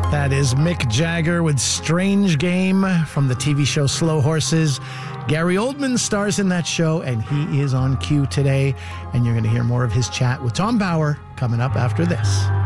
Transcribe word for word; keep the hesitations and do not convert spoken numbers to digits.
That is Mick Jagger with Strange Game from the T V show Slow Horses. Gary Oldman stars in that show, and he is on cue today. And you're going to hear more of his chat with Tom Bauer coming up after this.